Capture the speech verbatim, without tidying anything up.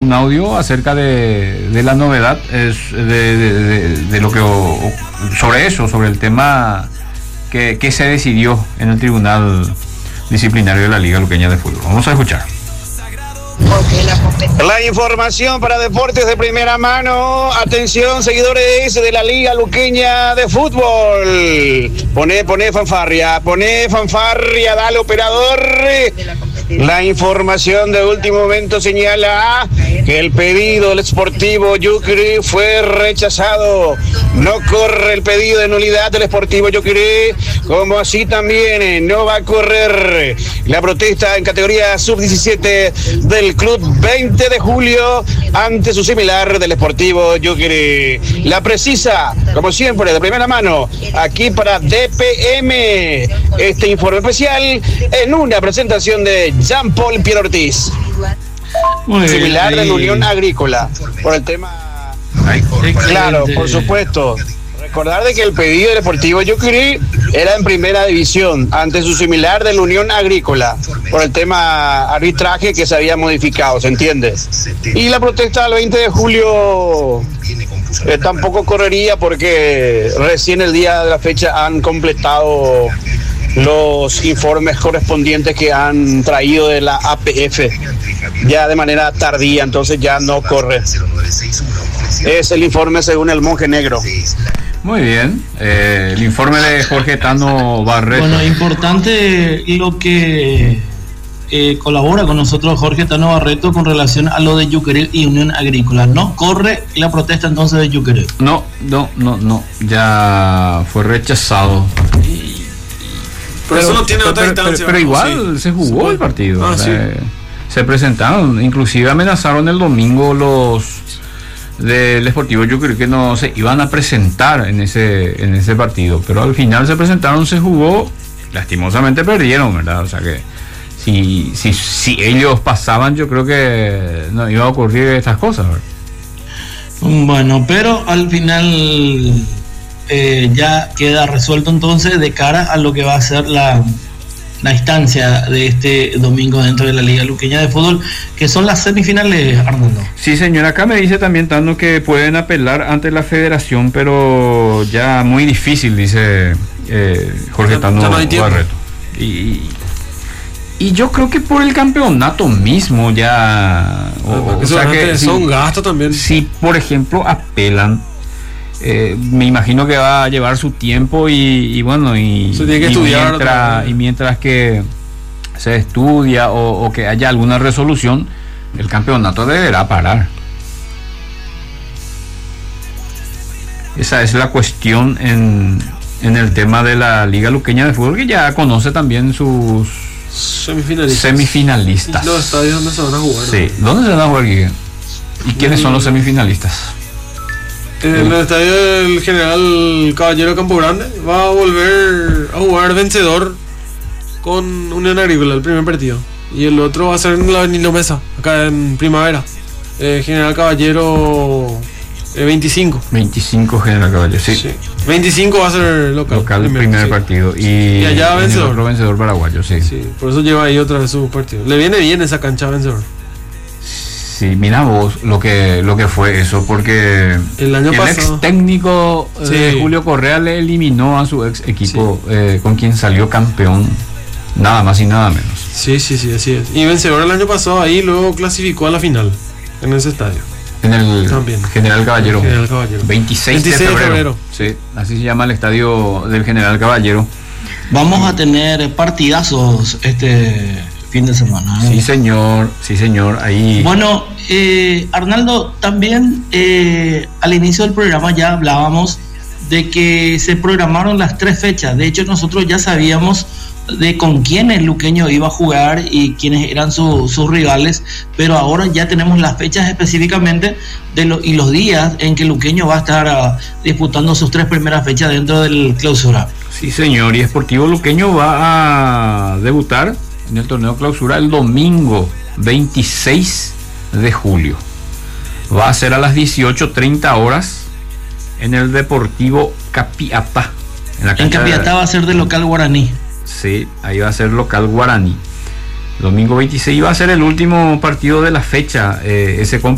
un audio acerca de, de la novedad, es de, de, de, de lo que o, sobre eso, sobre el tema que, que se decidió en el Tribunal Disciplinario de la Liga Luqueña de Fútbol. Vamos a escuchar. La información para deportes de primera mano. Atención, seguidores de la Liga Luqueña de Fútbol. Poné, poné fanfarria, poné fanfarria, dale operador. La información de último momento señala que el pedido del Sportivo Yucri fue rechazado. No corre el pedido de nulidad del Sportivo Yucri, como así también no va a correr la protesta en categoría sub diecisiete del Club veinte de julio ante su similar del Sportivo Yucri. La precisa, como siempre, de primera mano, aquí para D P M, este informe especial en una presentación de Jean-Paul Pierre Ortiz. Muy similar bien, de la Unión Agrícola, por el tema... Ay, claro, por supuesto. Recordar de que el pedido del Deportivo Yucri era en primera división, ante su similar de la Unión Agrícola, por el tema arbitraje que se había modificado, ¿se entiende? Y la protesta del veinte de julio eh, tampoco correría porque recién el día de la fecha han completado los informes correspondientes que han traído de la A P F ya de manera tardía, entonces ya no corre. Es el informe según el Monje Negro. Muy bien, eh, el informe de Jorge Tano Barreto. Bueno, importante lo que eh, colabora con nosotros Jorge Tano Barreto con relación a lo de Yuqueril y Unión Agrícola. ¿No corre la protesta entonces de Yuqueril? No, no, no, no, ya fue rechazado. Pero, pero eso no tiene pero, otra pero, instancia. Pero, pero igual sí. se jugó sí, el partido. Ah, sí. eh, se presentaron, inclusive amenazaron el domingo los del Sportivo, yo creo que no se iban a presentar en ese en ese partido, pero al final se presentaron, se jugó, lastimosamente perdieron, ¿verdad? O sea que si si, si ellos pasaban, yo creo que no iba a ocurrir estas cosas, ¿verdad? Bueno, pero al final eh, ya queda resuelto entonces de cara a lo que va a ser la la instancia de este domingo dentro de la Liga Luqueña de Fútbol, que son las semifinales, Arnaldo. Sí, señor, acá me dice también Tano que pueden apelar ante la federación, pero ya muy difícil, dice eh, Jorge ya, Tano ya no Barreto. Y, y yo creo que por el campeonato mismo ya... O, o sea que son si, gastos también. Si, por ejemplo, apelan, Eh, me imagino que va a llevar su tiempo y, y bueno y, se tiene que y estudiar mientras, y mientras que se estudia o, o que haya alguna resolución, el campeonato deberá parar. Esa es la cuestión en, en el tema de la Liga Luqueña de Fútbol, que ya conoce también sus semifinalistas, semifinalistas. Los estadios donde se van a jugar, ¿no? Sí, ¿dónde se van a jugar, Guille? ¿Y quiénes son los semifinalistas? En el estadio del General Caballero Campo Grande va a volver a jugar vencedor con Unión Agrícola el primer partido, y el otro va a ser en la Avenida Mesa, acá en Primavera. eh, General Caballero eh, veinticinco veinticinco General Caballero, sí. sí. veinticinco va a ser local, local el primer sí. partido y, y allá vencedor. El otro vencedor paraguayo, sí. sí. Por eso lleva ahí otra vez su partido. Le viene bien esa cancha vencedor. Sí, mira vos lo que lo que fue eso, porque el, año el pasado, ex técnico sí. eh, Julio Correa le eliminó a su ex equipo, sí. eh, con quien salió campeón, nada más y nada menos. Sí, sí, sí, así es. Y vencedor el año pasado ahí, luego clasificó a la final en ese estadio. En el También. General Caballero. General Caballero. veintiséis de febrero. Sí, así se llama el estadio del General Caballero. Vamos a tener partidazos este fin de semana, ¿eh? Sí, señor, sí, señor, ahí. Bueno, eh, Arnaldo, también eh, al inicio del programa ya hablábamos de que se programaron las tres fechas. De hecho, nosotros ya sabíamos de con quién el luqueño iba a jugar y quiénes eran su, sus rivales, pero ahora ya tenemos las fechas específicamente de lo, y los días en que el luqueño va a estar uh, disputando sus tres primeras fechas dentro del clausura. Sí, señor, y Sportivo Luqueño va a debutar en el torneo clausura el domingo veintiséis de julio. Va a ser a las dieciocho treinta horas en el Deportivo Capiatá. En, la en Capiatá de... va a ser de local guaraní. Sí, ahí va a ser local guaraní. Domingo veintiséis va a ser el último partido de la fecha. Eh, ese